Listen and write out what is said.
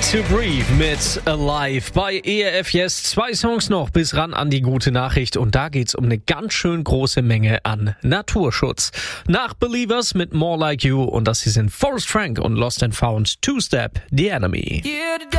to Breathe mit Alive bei ERF Yes. 2 Songs noch bis ran an die gute Nachricht und da geht's um eine ganz schön große Menge an Naturschutz. Nach Believers mit More Like You und das hier sind Forrest Frank und Lost and Found, Two Step, The Enemy.